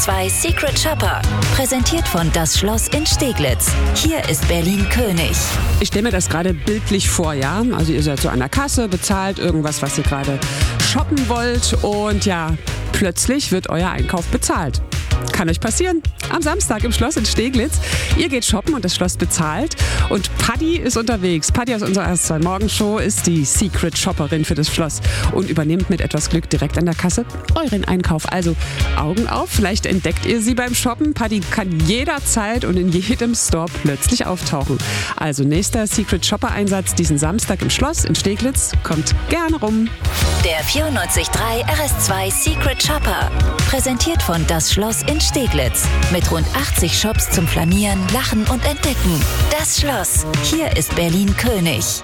RS2 Secret Shopper. Präsentiert von Das Schloss in Steglitz. Hier ist Berlin König. Ich stelle mir das gerade bildlich vor, ja? Also ihr seid so an der Kasse, bezahlt irgendwas, was ihr gerade shoppen wollt und ja, plötzlich wird euer Einkauf bezahlt. Kann euch passieren. Am Samstag im Schloss in Steglitz. Ihr geht shoppen und das Schloss bezahlt. Und Paddy ist unterwegs. Paddy aus unserer RS2 Morgenshow ist die Secret Shopperin für das Schloss und übernimmt mit etwas Glück direkt an der Kasse euren Einkauf. Also Augen auf, vielleicht entdeckt ihr sie beim Shoppen. Paddy kann jederzeit und in jedem Store plötzlich auftauchen. Also nächster Secret Shopper Einsatz diesen Samstag im Schloss in Steglitz. Kommt gerne rum. Der 94.3 RS2 Secret Shopper. Präsentiert von Das Schloss in Steglitz. Mit rund 80 Shops zum Flanieren, Lachen und Entdecken. Das Schloss. Hier ist Berlin König.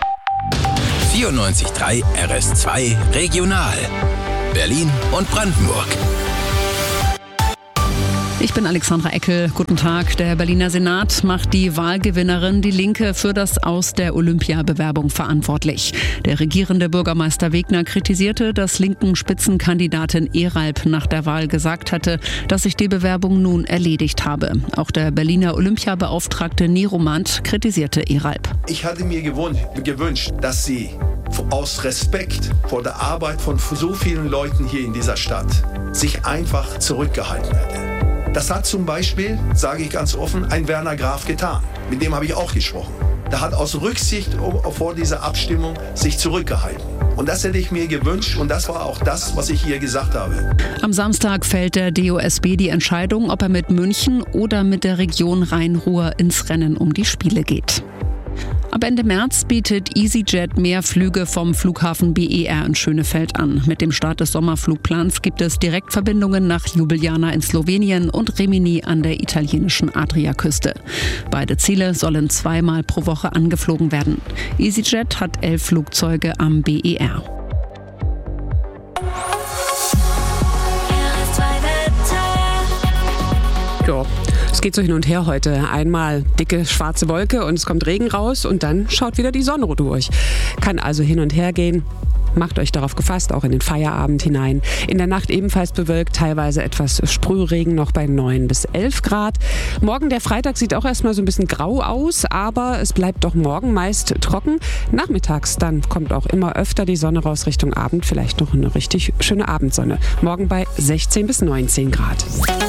94.3 RS2 Regional. Berlin und Brandenburg. Ich bin Alexandra Eckel. Guten Tag. Der Berliner Senat macht die Wahlgewinnerin Die Linke für das Aus der Olympiabewerbung verantwortlich. Der regierende Bürgermeister Wegner kritisierte, dass linken Spitzenkandidatin Eralp nach der Wahl gesagt hatte, dass sich die Bewerbung nun erledigt habe. Auch der Berliner Olympiabeauftragte Niromant kritisierte Eralp. Ich hatte mir gewünscht, dass sie aus Respekt vor der Arbeit von so vielen Leuten hier in dieser Stadt sich einfach zurückgehalten hätte. Das hat zum Beispiel, sage ich ganz offen, ein Werner Graf getan. Mit dem habe ich auch gesprochen. Der hat aus Rücksicht vor dieser Abstimmung sich zurückgehalten. Und das hätte ich mir gewünscht und das war auch das, was ich hier gesagt habe. Am Samstag fällt der DOSB die Entscheidung, ob er mit München oder mit der Region Rhein-Ruhr ins Rennen um die Spiele geht. Ab Ende März bietet EasyJet mehr Flüge vom Flughafen BER in Schönefeld an. Mit dem Start des Sommerflugplans gibt es Direktverbindungen nach Ljubljana in Slowenien und Rimini an der italienischen Adriaküste. Beide Ziele sollen 2-mal pro Woche angeflogen werden. EasyJet hat 11 Flugzeuge am BER. Ja, es geht so hin und her heute. Einmal dicke schwarze Wolke und es kommt Regen raus und dann schaut wieder die Sonne durch. Kann also hin und her gehen. Macht euch darauf gefasst, auch in den Feierabend hinein. In der Nacht ebenfalls bewölkt, teilweise etwas Sprühregen noch bei 9 bis 11 Grad. Morgen, der Freitag, sieht auch erstmal so ein bisschen grau aus, aber es bleibt doch morgen meist trocken. Nachmittags dann kommt auch immer öfter die Sonne raus Richtung Abend. Vielleicht noch eine richtig schöne Abendsonne. Morgen bei 16 bis 19 Grad.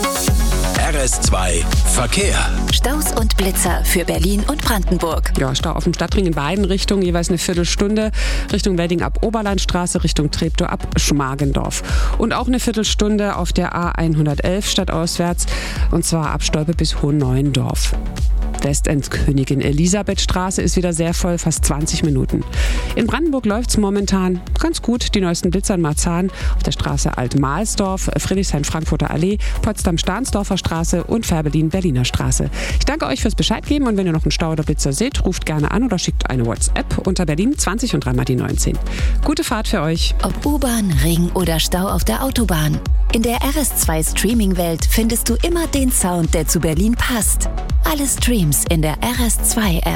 RS2 Verkehr. Staus und Blitzer für Berlin und Brandenburg. Ja, Stau auf dem Stadtring in beiden Richtungen, jeweils eine Viertelstunde. Richtung Wedding ab Oberlandstraße, Richtung Treptow ab Schmargendorf. Und auch eine Viertelstunde auf der A111 stadtauswärts, und zwar ab Stolpe bis Hohenneuendorf. Westend Königin Elisabethstraße ist wieder sehr voll, fast 20 Minuten. In Brandenburg läuft es momentan ganz gut. Die neuesten Blitzer in Marzahn auf der Straße Alt-Mahlsdorf, Friedrichshain-Frankfurter Allee, Potsdam-Stahnsdorfer Straße und Fährberlin-Berliner Straße. Ich danke euch fürs Bescheid geben und wenn ihr noch einen Stau oder Blitzer seht, ruft gerne an oder schickt eine WhatsApp unter Berlin 20 und 3 die 19. Gute Fahrt für euch. Ob U-Bahn, Regen oder Stau auf der Autobahn. In der RS2 Streaming-Welt findest du immer den Sound, der zu Berlin passt. Alle Streams in der RS2-App.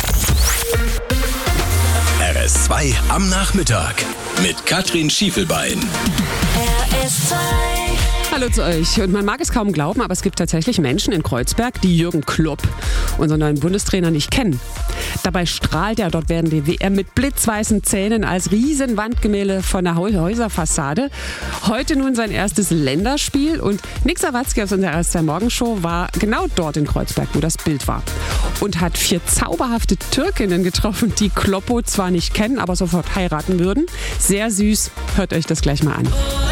RS2 am Nachmittag mit Katrin Schiefelbein. RS2. Hallo zu euch. Und man mag es kaum glauben, aber es gibt tatsächlich Menschen in Kreuzberg, die Jürgen Klopp, unseren neuen Bundestrainer, nicht kennen. Dabei strahlt er dort während der WM mit blitzweißen Zähnen als Riesenwandgemälde von der Häuserfassade. Heute nun sein erstes Länderspiel und Nick Sawatzki aus unserer RS2 Morgenshow war genau dort in Kreuzberg, wo das Bild war. Und hat 4 zauberhafte Türkinnen getroffen, die Kloppo zwar nicht kennen, aber sofort heiraten würden. Sehr süß. Hört euch das gleich mal an.